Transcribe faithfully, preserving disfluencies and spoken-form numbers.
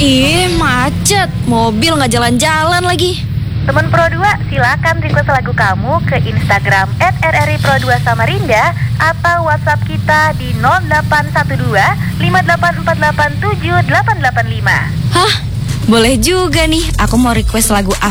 Ih, macet. Mobil nggak jalan-jalan lagi. Temen Pro dua, silakan request lagu kamu ke Instagram et r r i pro dua Samarinda atau WhatsApp kita di nol delapan satu dua lima delapan empat delapan tujuh delapan delapan lima. Hah? Boleh juga nih. Aku mau request lagu